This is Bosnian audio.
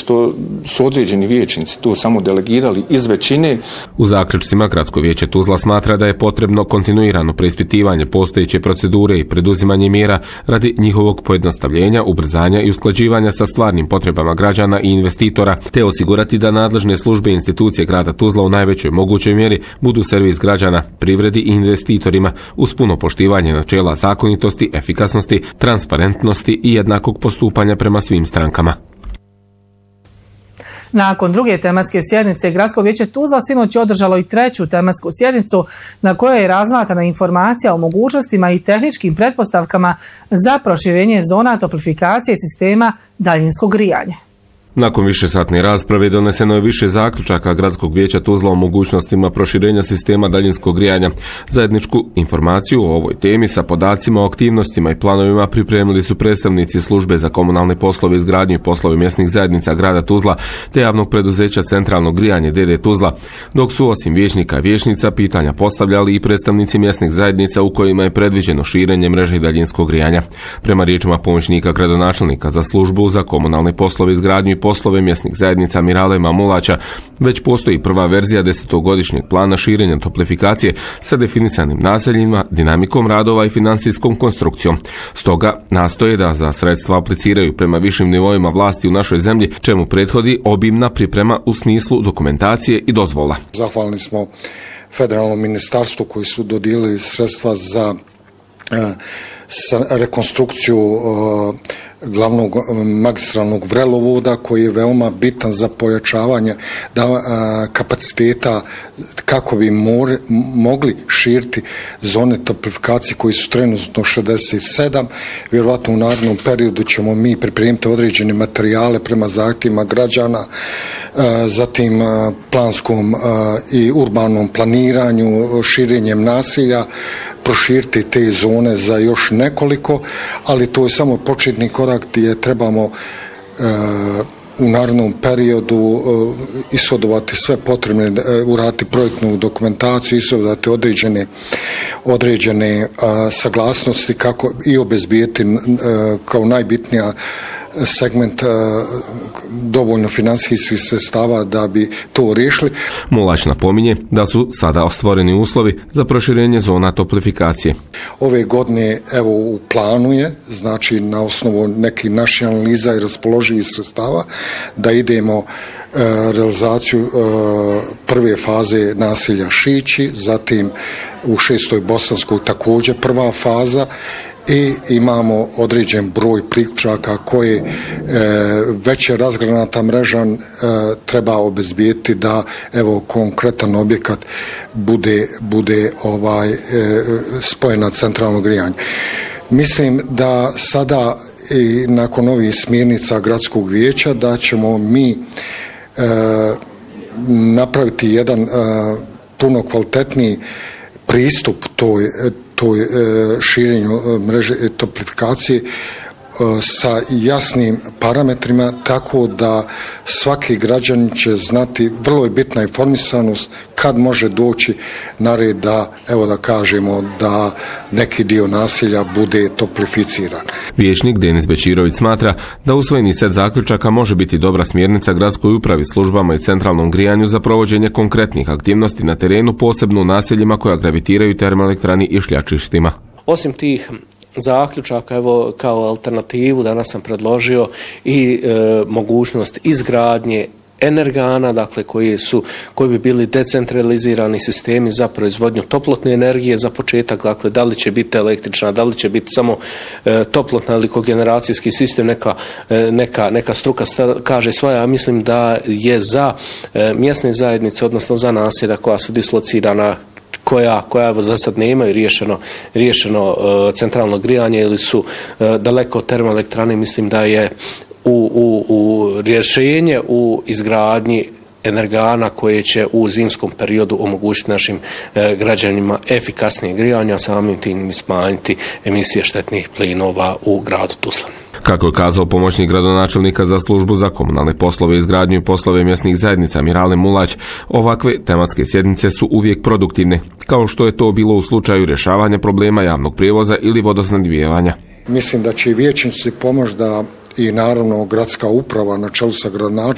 što su određeni vijećnici tu samo delegirali iz većine. U zaključcima Gradsko vijeće Tuzla smatra da je potrebno kontinuirano preispitivanje postojeće procedure i preduzimanje mjera radi njihovog pojednostavljenja, ubrzanja i usklađivanja sa stvarnim potrebama građana i investitora, te osigurati da nadležne službe i institucije grada Tuzla u najvećoj mogućoj mjeri budu servis građana, privredi i investitorima uz puno poštivanje načela zakonitosti, efikasnosti, transparentnosti i jednakog postupanja prema svim strankama. Nakon druge tematske sjednice, Gradsko vijeće Tuzla sinoć je održalo i treću tematsku sjednicu na kojoj je razmatrana informacija o mogućnostima i tehničkim pretpostavkama za proširenje zona toplifikacije sistema daljinskog grijanja. Nakon višesatne rasprave doneseno je više zaključaka Gradskog vijeća Tuzla o mogućnostima proširenja sistema daljinskog grijanja. Zajedničku informaciju o ovoj temi sa podacima o aktivnostima i planovima pripremili su predstavnici službe za komunalne poslove, izgradnju i poslove mjesnih zajednica grada Tuzla te javnog preduzeća Centralno grijanje DD Tuzla, dok su osim vijećnika i vijećnica pitanja postavljali i predstavnici mjesnih zajednica u kojima je predviđeno širenje mreže daljinskog grijanja. Prema riječima pomoćnika gradonačelnika za službu za komunalne poslove, izgradnju i poslove mjesnih zajednica Mirale Mamulaća, već postoji prva verzija 10-godišnjeg plana širenja toplifikacije sa definisanim naseljima, dinamikom radova i financijskom konstrukcijom. Stoga nastoje da za sredstva apliciraju prema višim nivoima vlasti u našoj zemlji, čemu prethodi obimna priprema u smislu dokumentacije i dozvola. Zahvalni smo federalnom ministarstvu koji su dodijelili sredstva za rekonstrukciju glavnog magistralnog vrelovoda koji je veoma bitan za pojačavanje kapaciteta kako bi mogli širiti zone toplifikacije koji su trenutno 67. Vjerovatno u narednom periodu ćemo mi pripremiti određene materijale prema zahtjevima građana, zatim planskom i urbanom planiranju, širenjem nasilja, proširiti te zone za još nekoliko, ali to je samo početni korak gdje trebamo u narednom periodu ishodovati sve potrebne, uraditi projektnu dokumentaciju, ishodovati određene saglasnosti kako i obezbijeti kao najbitnija segment dovoljno financijskih sredstava da bi to riješili. Mulać napominje da su sada ostvoreni uslovi za proširenje zona toplifikacije. Ove godine evo u planu je, znači na osnovu nekih naših analiza i raspoloživih sredstava, da idemo realizaciju prve faze naselja Šići, zatim u 6. Bosanskoj također prva faza, i imamo određen broj priključaka koje već je razgranata mreža treba obezbijeti da evo konkretan objekat bude spojen na centralno grijanje. Mislim da sada i nakon ovih smjernica Gradskog vijeća da ćemo mi napraviti jedan puno kvalitetniji pristup toj širenju mreže toplifikacije sa jasnim parametrima, tako da svaki građanin će znati, vrlo je bitna informisanost kad može doći na red da, evo da kažemo, da neki dio naselja bude toplificiran. Vijećnik Denis Bečirović smatra da usvojeni set zaključaka može biti dobra smjernica gradskoj upravi, službama i centralnom grijanju za provođenje konkretnih aktivnosti na terenu, posebno u naseljima koja gravitiraju termoelektrani i šljačištima. Osim tih zaključaka, evo kao alternativu danas sam predložio i mogućnost izgradnje energana, dakle koji bi bili decentralizirani sistemi za proizvodnju toplotne energije za početak, dakle da li će biti električna, da li će biti samo toplotna ili kogeneracijski sistem, neka struka kaže svoja. Ja mislim da je za mjesne zajednice, odnosno za naselja koja su dislocirana, koja za sad nemaju riješeno centralno grijanje ili su daleko od termoelektrane, mislim da je u rješenje u izgradnji energana koje će u zimskom periodu omogućiti našim građanima efikasnije grijanje, a samim tim smanjiti emisije štetnih plinova u gradu Tuzla. Kako je kazao pomoćnik gradonačelnika za službu za komunalne poslove, izgradnju i poslove mjesnih zajednica Mirale Mulać, ovakve tematske sjednice su uvijek produktivne, kao što je to bilo u slučaju rješavanja problema javnog prijevoza ili vodosnabdijevanja. Mislim da će i vijećnici pomoći da i naravno gradska uprava na čelu sa gradonačelnikom